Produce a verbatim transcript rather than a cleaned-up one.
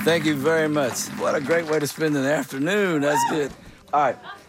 Thank you very much. What a great way to spend an afternoon. That's good. All right.